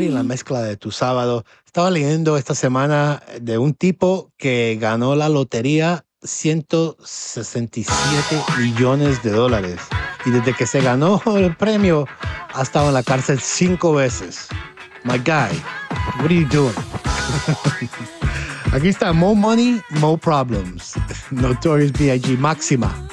Money, la mezcla de tu sábado. Estaba leyendo esta semana de un tipo que ganó la lotería 167 millones de dólares. Y desde que se ganó el premio, ha estado en la cárcel 5 veces. My guy, what are you doing? Aquí está, more money, more problems. Notorious B.I.G. Máxima.